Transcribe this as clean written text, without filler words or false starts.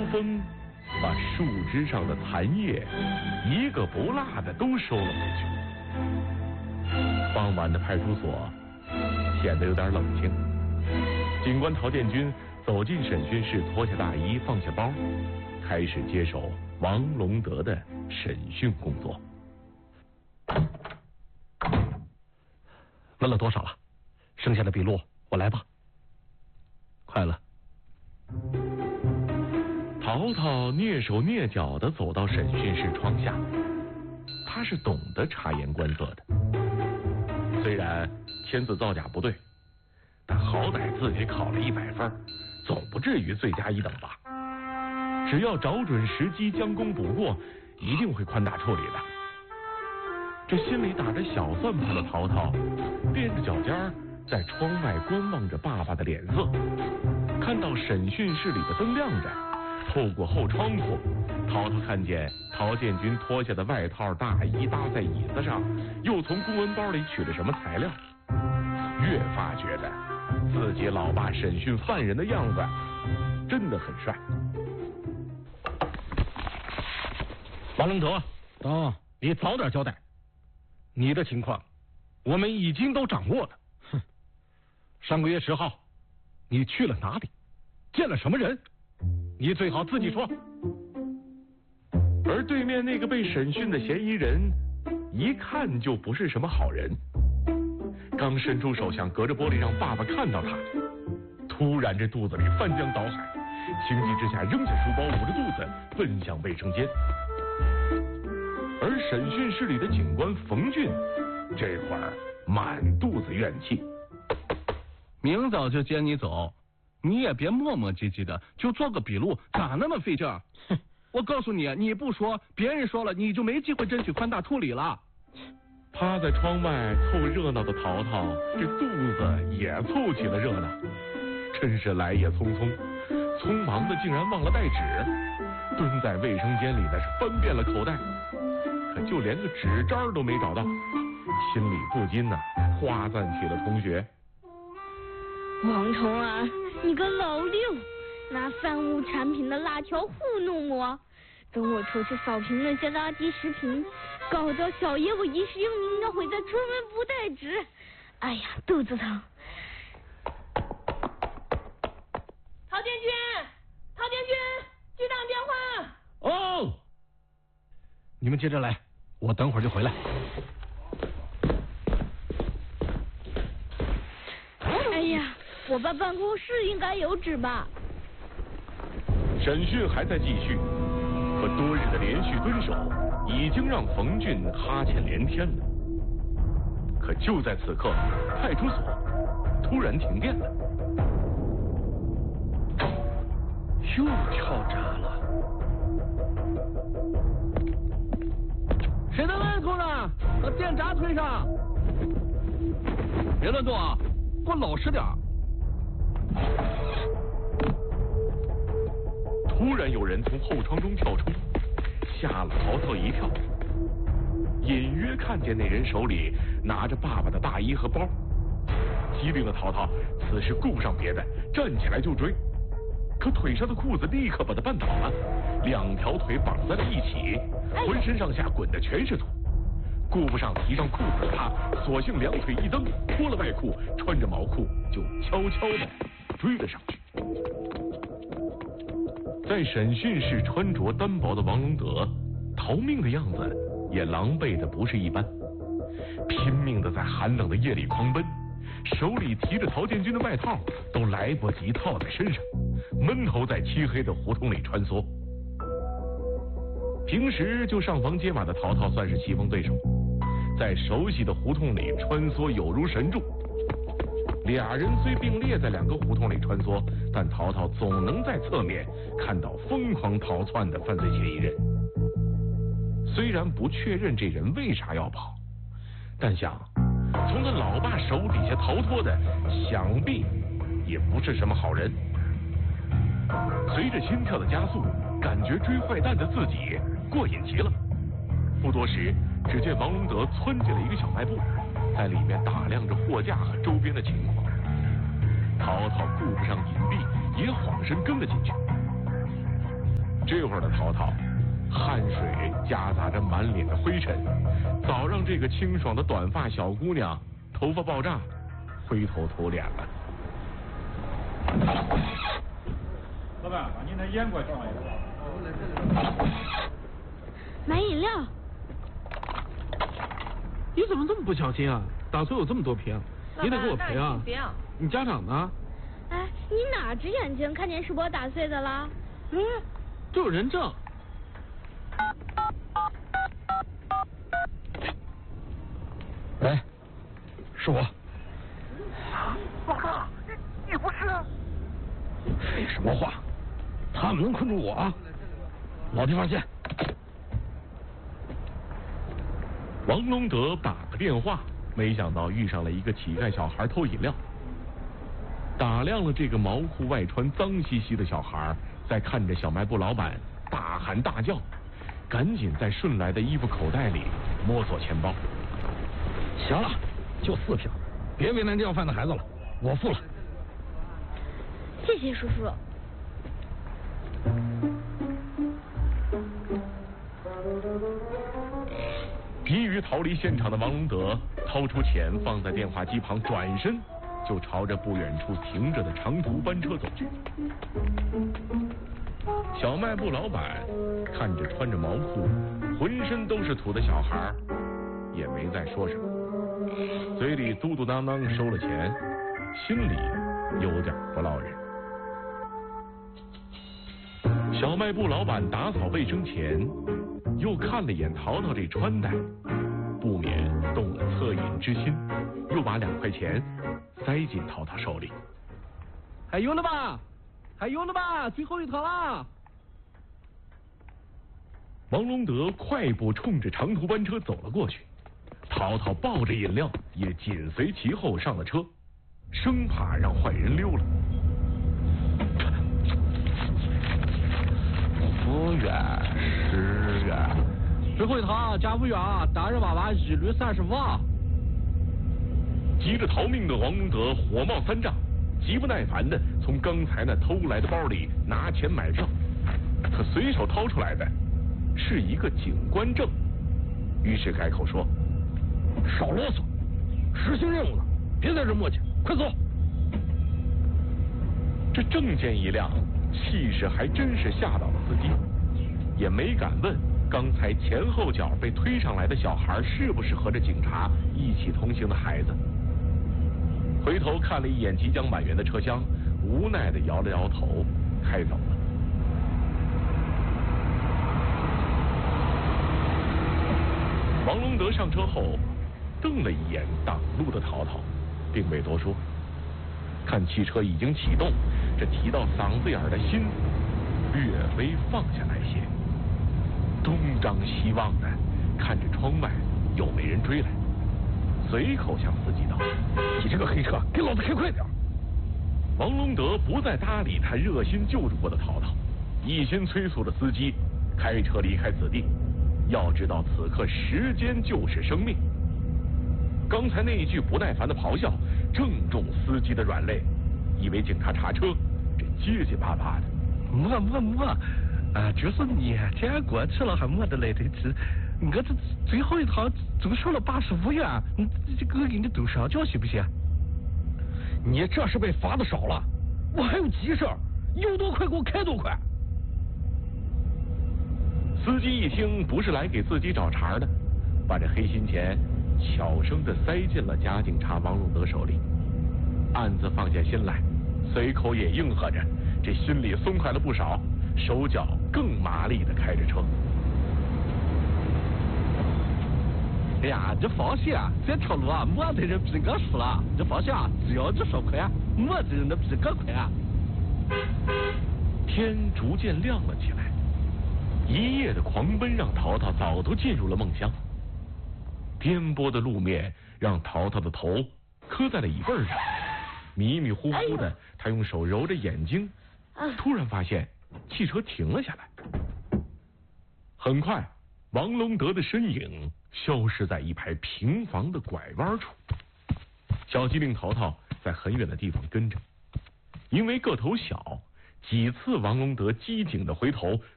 风把树枝上的残叶一个不落的都收了回去。傍晚的派出所显得有点冷清。警官陶建军走进审讯室，脱下大衣，放下包，开始接手王龙德的审讯工作。 问了多少了？剩下的笔录我来吧。快了。 陶陶蹑手蹑脚地走到审讯室窗下，他是懂得察言观色的。虽然签字造假不对，但好歹自己考了100分，总不至于罪加1等吧？只要找准时机将功补过，一定会宽大处理的。这心里打着小算盘的陶陶，踮着脚尖在窗外观望着爸爸的脸色。看到审讯室里的灯亮着，透过后窗户，陶陶看见陶建军脱下的外套大衣搭在椅子上，又从公文包里取了什么材料，越发觉得自己老爸审讯犯人的样子真的很帅。 王龙德， 啊， 你早点交代，你的情况我们已经都掌握了。 哼， 上个月10号你去了哪里，见了什么人，你最好自己说。 而对面那个被审讯的嫌疑人一看就不是什么好人，刚伸出手想隔着玻璃让爸爸看到他，突然这肚子里翻江倒海，情急之下扔下书包，捂着肚子奔向卫生间。而审讯室里的警官冯俊这会儿满肚子怨气。 明早就接你走，你也别磨磨唧唧的，就做个笔录，咋那么费劲儿？我告诉你，你不说，别人说了，你就没机会争取宽大处理了。 趴在窗外凑热闹的陶陶，这肚子也凑起了热闹，真是来也匆匆，匆忙的竟然忘了带纸，蹲在卫生间里的是翻遍了口袋，可就连个纸张都没找到，心里不禁夸赞起了同学。 王虫啊，你个老六，拿反污产品的辣条糊弄我，等我出去扫平那些垃圾食品，搞到小爷我一时应该会再出门不带纸。哎呀，肚子疼。陶建军，陶建军，局长电话。 哦，你们接着来，我等会儿就回来。 哎呀，我爸办公室应该有纸吧？ 审讯还在继续，可多日的连续蹲守已经让冯俊哈欠连天了。可就在此刻，派出所突然停电了， 又跳闸了。 谁的外头呢？把电闸推上！别乱动啊，给我老实点。 突然有人从后窗中跳出，吓了陶陶一跳。隐约看见那人手里拿着爸爸的大衣和包，机灵的陶陶此时顾不上别的，站起来就追。可腿上的裤子立刻把他绊倒了，2条腿绑在了一起，浑身上下滚的全是土。顾不上提上裤子的他，索性2腿一蹬，脱了外裤，穿着毛裤就悄悄的追了上去。在审讯室穿着单薄的王龙德，逃命的样子也狼狈的不是一般，拼命的在寒冷的夜里狂奔，手里提着陶建军的外套都来不及套在身上，闷头在漆黑的胡同里穿梭。平时就上房接马的陶陶算是棋逢对手，在熟悉的胡同里穿梭有如神助。俩人虽并列在2个胡同里穿梭，但陶陶总能在侧面看到疯狂逃窜的犯罪嫌疑人。虽然不确认这人为啥要跑，但想从他老爸手底下逃脱的，想必也不是什么好人。随着心跳的加速，感觉追坏蛋的自己过瘾极了。不多时，只见王龙德窜进了一个小卖部，在里面打量着货架和周边的情况。陶陶顾不上隐蔽，也晃身跟了进去。 这会儿的淘淘，汗水夹杂着满脸的灰尘，早让这个清爽的短发小姑娘头发爆炸，灰头土脸了。 老板，把您的烟给我装一个。 买饮料。 你怎么这么不小心啊？打碎有这么多瓶，你得给我赔啊！你家长呢？ 哎，你哪只眼睛看见是我打碎的啦？ 这有人证。 喂，是我。 老大，你不是？ 废什么话？他们能困住我啊？老地方见。 王龙德打个电话，没想到遇上了一个乞丐小孩偷饮料。打量了这个毛裤外穿脏兮兮的小孩，再看着小卖部老板大喊大叫，赶紧在顺来的衣服口袋里摸索钱包。 行了，就4瓶，别为难要饭的孩子了，我付了。 谢谢叔叔。 急于逃离现场的王龙德掏出钱放在电话机旁，转身就朝着不远处停着的长途班车走去。小卖部老板看着穿着毛裤、浑身都是土的小孩，也没再说什么，嘴里嘟嘟囔囔收了钱，心里有点不落忍。小卖部老板打扫卫生前，又看了眼淘淘这穿戴，不免动了恻隐之心，又把2块钱塞进淘淘手里。 还有呢吧？还有呢吧？最后一套啦！ 王龙德快步冲着长途班车走了过去，淘淘抱着饮料也紧随其后上了车，生怕让坏人溜了。 5元、10元，最后一套加5元，大人娃娃一律35。 急着逃命的王龙德火冒三丈，极不耐烦的从刚才那偷来的包里拿钱买票，可随手掏出来的是一个警官证，于是改口说：“ 少啰嗦，执行任务呢，别在这磨叽，快走！” 这证件一亮，气势还真是吓到了司机，也没敢问刚才前后脚被推上来的小孩是不是和着警察一起同行的孩子。回头看了一眼即将满员的车厢，无奈的摇了摇头，开走了。王龙德上车后，瞪了一眼挡路的淘淘，并未多说。看汽车已经启动，这提到嗓子眼的心略微放下来些，东张西望的看着窗外有没人追来，随口向司机道：“ 你这个黑车，给老子开快点！” 王龙德不再搭理他热心救助过的淘淘，一心催促着司机开车离开此地。要知道此刻时间就是生命。刚才那一句不耐烦的咆哮正中司机的软肋，以为警察查车，这结结巴巴的。 就是年前过去了还没得来得及，我这最后一趟就收了85元，这个给你都上交行不行？ 你这是被罚的少了，我还有急事儿，有多快给我开多快。 司机一听不是来给自己找茬的，把这黑心钱悄声地塞进了假警察王龙德手里，暗自放下心来，随口也应和着，这心里松快了不少，手脚更麻利地开着车。 哎呀，你放心啊，这条路啊，没得人比我输了。你放心啊，只要你说快，没得人能比我快啊。 天逐渐亮了起来，一夜的狂奔让淘淘早都进入了梦乡。颠簸的路面让淘淘的头磕在了椅背上，迷迷糊糊的，他用手揉着眼睛，突然发现汽车停了下来。很快，王龙德的身影消失在一排平房的拐弯处。小机灵淘淘在很远的地方跟着，因为个头小，几次王龙德机警的回头